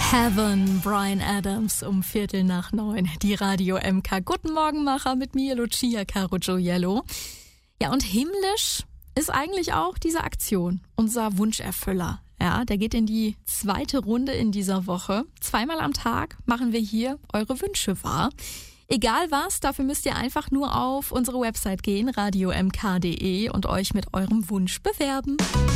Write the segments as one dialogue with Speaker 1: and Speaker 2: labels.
Speaker 1: Heaven, Bryan Adams um 8:45. Die Radio MK. Guten Morgen, Macher, mit mir, Lucia Caro Gioiello. Ja, und himmlisch ist eigentlich auch diese Aktion, unser Wunscherfüller. Ja, der geht in die zweite Runde in dieser Woche. 2-mal am Tag machen wir hier eure Wünsche wahr. Egal was, dafür müsst ihr einfach nur auf unsere Website gehen, radiomk.de, und euch mit eurem Wunsch bewerben.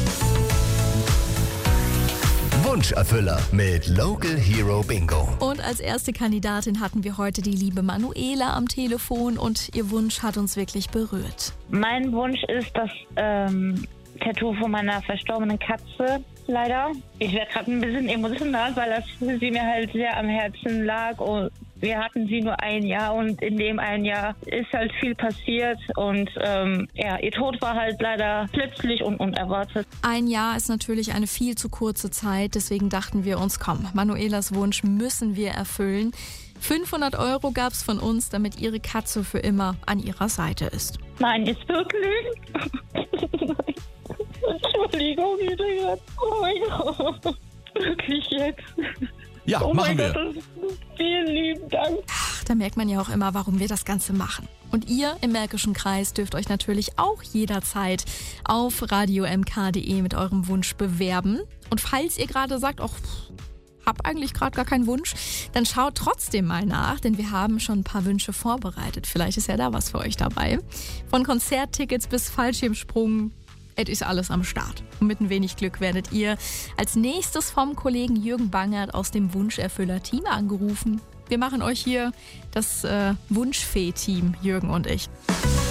Speaker 2: Wunscherfüller mit Local Hero Bingo.
Speaker 1: Und als erste Kandidatin hatten wir heute die liebe Manuela am Telefon und ihr Wunsch hat uns wirklich berührt.
Speaker 3: Mein Wunsch ist das Tattoo von meiner verstorbenen Katze, leider. Ich werde gerade ein bisschen emotional, weil das für sie mir halt sehr am Herzen lag. Und wir hatten sie nur ein Jahr und in dem einen Jahr ist halt viel passiert. Und ihr Tod war halt leider plötzlich und unerwartet.
Speaker 1: Ein Jahr ist natürlich eine viel zu kurze Zeit, deswegen dachten wir uns, komm, Manuelas Wunsch müssen wir erfüllen. 500 € gab's von uns, damit ihre Katze für immer an ihrer Seite ist.
Speaker 3: Nein, ist wirklich. Entschuldigung, jetzt. Oh mein Gott. Wirklich jetzt.
Speaker 2: Ja,
Speaker 3: Oh
Speaker 2: machen
Speaker 3: mein
Speaker 2: wir.
Speaker 3: Gott, vielen lieben Dank.
Speaker 1: Ach, da merkt man ja auch immer, warum wir das Ganze machen. Und ihr im Märkischen Kreis dürft euch natürlich auch jederzeit auf radiomk.de mit eurem Wunsch bewerben. Und falls ihr gerade sagt, hab eigentlich gerade gar keinen Wunsch, dann schaut trotzdem mal nach, denn wir haben schon ein paar Wünsche vorbereitet. Vielleicht ist ja da was für euch dabei. Von Konzerttickets bis Fallschirmsprung, es ist alles am Start. Und mit ein wenig Glück werdet ihr als nächstes vom Kollegen Jürgen Bangert aus dem Wunscherfüller-Team angerufen. Wir machen euch hier das Wunschfee-Team, Jürgen und ich.